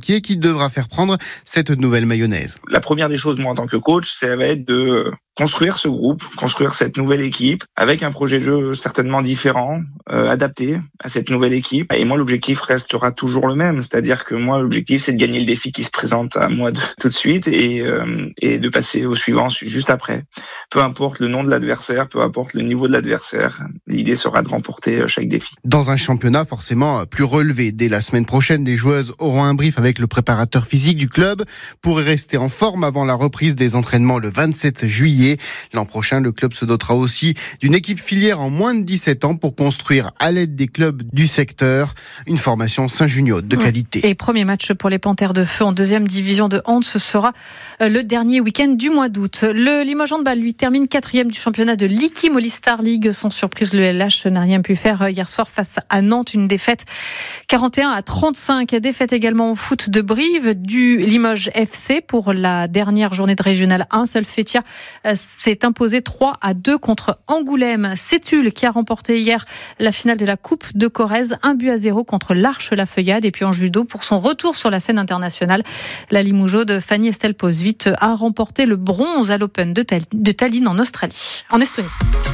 coéquipier qui devra faire prendre cette nouvelle mayonnaise. La première des choses, moi, en tant que coach, ça va être de construire ce groupe, construire cette nouvelle équipe avec un projet de jeu certainement différent, adapté à cette nouvelle équipe. Et moi, l'objectif restera toujours le même, c'est-à-dire que moi, l'objectif, c'est de gagner le défi qui se présente à moi tout de suite et de passer au suivant juste après. Peu importe le nom de l'adversaire, peu importe le niveau de l'adversaire, l'idée sera de remporter chaque défi. Dans un championnat forcément plus relevé, dès la semaine prochaine, les joueuses auront un brief avec le préparateur physique du club pour rester en forme avant la reprise des entraînements le 27 juillet. L'an prochain, le club se dotera aussi d'une équipe filière en moins de 17 ans pour construire, à l'aide des clubs du secteur, une formation Saint-Junio de qualité. Et premier match pour les Panthères de Feu en deuxième division de hand, ce sera le dernier week-end du mois d'août. Le Limoges Handball, lui, termine 4e du championnat de l'IKI Molly Star League. Sans surprise, le LH n'a rien pu faire hier soir face à Nantes. Une défaite 41-35. Défaite également au foot de Brive du Limoges FC pour la dernière journée de Régional 1. Solfetia s'est imposé 3-2 contre Angoulême. C'est Tulle qui a remporté hier la finale de la Coupe de Corrèze, 1-0 contre l'Arche-la-Feuillade. Et puis en judo, pour son retour sur la scène internationale, la Limougeaude Fanny Estelle Posvit a remporté le bronze à l'Open de Tallinn en Estonie.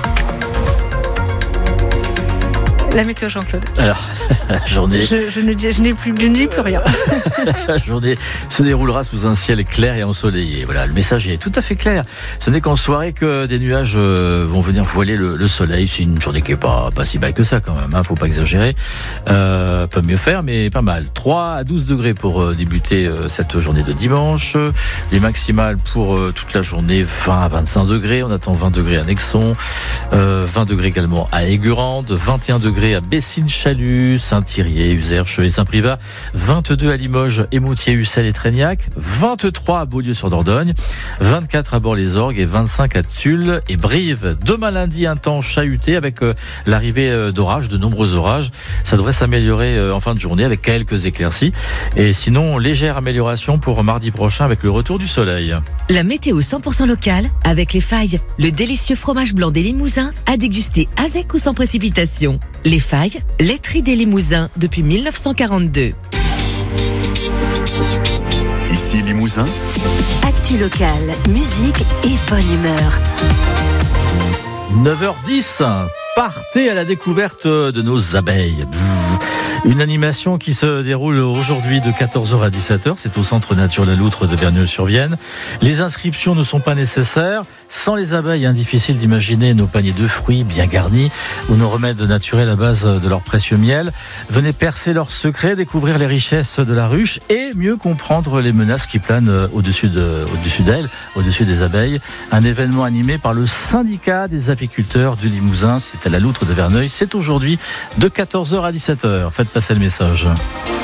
La météo, Jean-Claude. Alors, la journée... Je ne dis plus rien. La journée se déroulera sous un ciel clair et ensoleillé. Voilà, le message est tout à fait clair. Ce n'est qu'en soirée que des nuages vont venir voiler le soleil. C'est une journée qui est pas si belle que ça quand même, hein, faut pas exagérer. Peut mieux faire, mais pas mal. 3 à 12 degrés pour débuter cette journée de dimanche. Les maximales pour toute la journée, 20 à 25 degrés. On attend 20 degrés à Nexon, 20 degrés également à Aigurande, 21 degrés à Bessines-Chalut, Saint-Thirier, Uzerche et Saint-Privat, 22 à Limoges, Émoutier, Ussel et Trégnac, 23 à Beaulieu-sur-Dordogne, 24 à Bord-les-Orgues et 25 à Tulle et Brive. Demain lundi, un temps chahuté avec l'arrivée d'orages, de nombreux orages. Ça devrait s'améliorer en fin de journée avec quelques éclaircies. Et sinon, légère amélioration pour mardi prochain avec le retour du soleil. La météo 100% locale avec Les Failles, le délicieux fromage blanc des Limousins à déguster avec ou sans précipitation. Les Failles, laiterie des Limousins depuis 1942. Ici Limousin. Actu locale, musique et bonne humeur. 9h10, partez à la découverte de nos abeilles. Bzzz. Une animation qui se déroule aujourd'hui de 14h à 17h. C'est au Centre Nature La Loutre de Verneuil-sur-Vienne. Les inscriptions ne sont pas nécessaires. Sans les abeilles, difficile d'imaginer nos paniers de fruits bien garnis ou nos remèdes naturels à base de leur précieux miel. Venez percer leurs secrets, découvrir les richesses de la ruche et mieux comprendre les menaces qui planent au-dessus d'elles, au-dessus des abeilles. Un événement animé par le syndicat des apiculteurs du Limousin. C'est à La Loutre de Verneuil. C'est aujourd'hui de 14h à 17h. Faites passer le message.